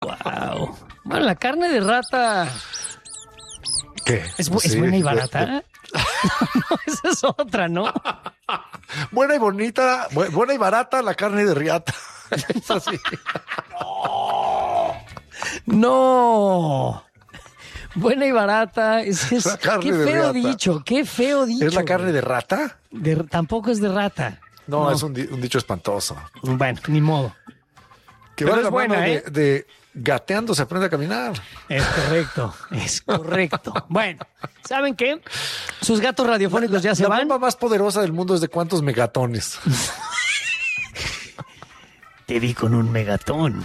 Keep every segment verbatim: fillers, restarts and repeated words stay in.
Wow. Bueno, la carne de rata... ¿Qué? ¿Es, bu- Sí, ¿es buena y de- barata? de- No, esa es otra, ¿no? Buena y bonita, bu- buena y barata la carne de riata. Es así. No. Buena y barata. Es, es- La carne qué de feo riata. dicho, qué feo dicho. ¿Es la carne de rata? De- tampoco es de rata. No, No. es un, di- un dicho espantoso. Bueno, ni modo. Que Pero va de es la buena, mano ¿eh? de, de gateando se aprende a caminar. Es correcto, es correcto. Bueno, ¿saben qué? Sus gatos radiofónicos ya se la van. bomba más poderosa del mundo es de cuántos megatones. Te vi con un megatón.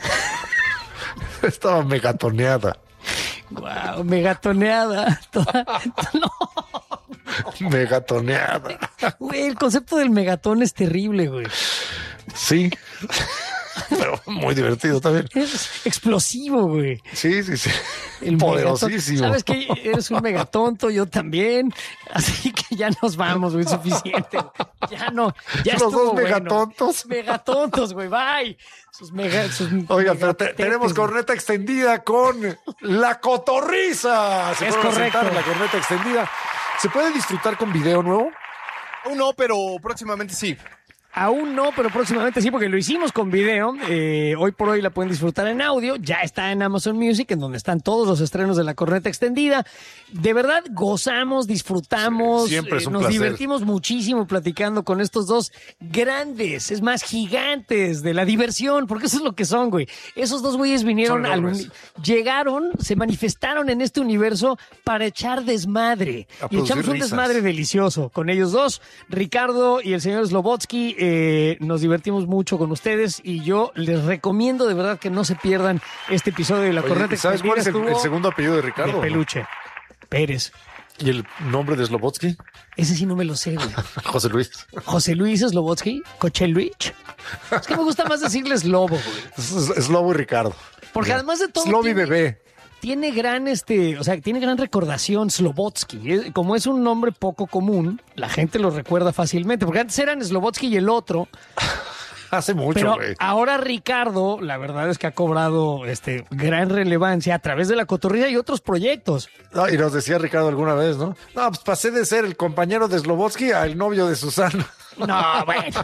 Estaba megatoneada. Wow, megatoneada. Toda- No, Megatoneada. güey, el concepto del megatón es terrible, güey. Sí. Pero muy divertido también. Es explosivo, güey. Sí, sí, sí. El Poderosísimo. megatón. ¿Sabes qué? Eres un megatonto, yo también. Así que ya nos vamos, güey, suficiente. Ya no, ya Los estuvo dos bueno. megatontos. Megatontos, güey, bye. Sus mega, sus Oigan, pero te- megatetes, tenemos güey. corneta extendida con la cotorriza. Se Es fueron a correcto. sentar en la corneta extendida. ¿Se puede disfrutar con video nuevo? Aún no, pero próximamente sí. Aún no, pero próximamente sí, porque lo hicimos con video. Eh, hoy por hoy la pueden disfrutar en audio. Ya está en Amazon Music, en donde están todos los estrenos de la corneta extendida. De verdad, gozamos, disfrutamos. Sí, siempre es eh, un nos placer. divertimos muchísimo platicando con estos dos grandes, es más, gigantes de la diversión, porque eso es lo que son, güey. Esos dos güeyes vinieron Son al enormes. uni- llegaron, se manifestaron en este universo para echar desmadre. A Y producir echamos un risas. desmadre delicioso con ellos dos, Ricardo y el señor Slobotsky. Eh, nos divertimos mucho con ustedes y yo les recomiendo de verdad que no se pierdan este episodio de la Oye, corneta ¿sabes cuál es el, extendida. el segundo apellido de Ricardo? Estuvo de peluche. Pérez. ¿Y el nombre de Slobotsky? Ese sí no me lo sé, güey. José Luis. José Luis Slobotsky, Cocheluich. Es que me gusta más decirle Slobo, güey. Es, es Slobo y Ricardo. Porque además de todo. Slobo y tiene- bebé. Tiene gran, este, o sea, tiene gran recordación Slobotsky. Es- Como es un nombre poco común, la gente lo recuerda fácilmente. Porque antes eran Slobotsky y el otro. Hace mucho, Pero güey. ahora Ricardo, la verdad es que ha cobrado este, gran relevancia a través de la cotorrilla y otros proyectos. No, y nos decía Ricardo alguna vez, ¿no? No, pues pasé de ser el compañero de Slobotsky al novio de Susana. No, bueno.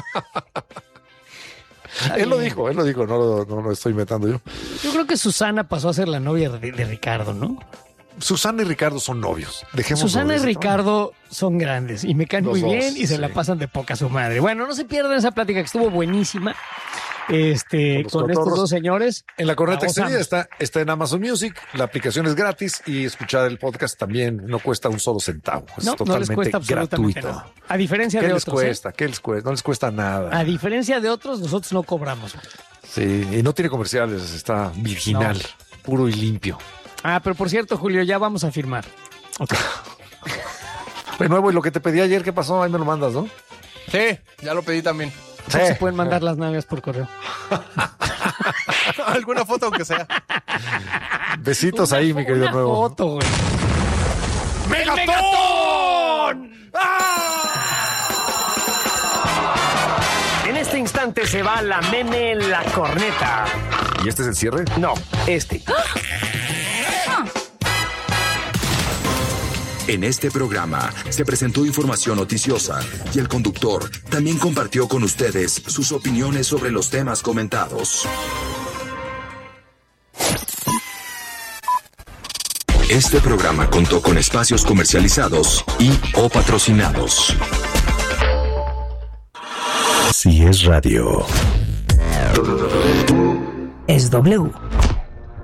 Él lo dijo, él lo dijo, no lo, no lo estoy inventando yo. Yo creo que Susana pasó a ser la novia de, de Ricardo, ¿no? Susana y Ricardo son novios. Dejémoslo Susana de y esa Ricardo son grandes y me caen Los muy dos, bien y se sí. la pasan de poca su madre. Bueno, no se pierdan esa plática que estuvo buenísima. Este, Con los con estos cotorros. dos señores. En la corneta La extendida gozamos. está, está en Amazon Music, la aplicación es gratis y escuchar el podcast también no cuesta un solo centavo. Es No, no les totalmente cuesta absolutamente gratuito. nada. A diferencia ¿Qué de les otros. ¿eh? cuesta? ¿Qué les cuesta? No les cuesta nada. A diferencia de otros, nosotros no cobramos. Sí, y no tiene comerciales, está virginal, No. puro y limpio. Ah, pero por cierto, Julio, ya vamos a firmar. Ok. De nuevo, y lo que te pedí ayer, ¿qué pasó? Ahí me lo mandas, ¿no? Sí, ya lo pedí también. Sí. Se pueden mandar las naves por correo. Alguna foto aunque sea. Besitos ahí, mi querido Una nuevo. foto, güey. ¡Megatón! En este instante se va la meme en la corneta. ¿Y este es el cierre? No, este. En este programa se presentó información noticiosa y el conductor también compartió con ustedes sus opiniones sobre los temas comentados. Este programa contó con espacios comercializados y o patrocinados. Si es radio. Es W.